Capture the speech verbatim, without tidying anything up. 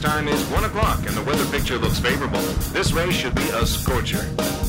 time is one o'clock and the weather picture looks favorable. This race should be a scorcher.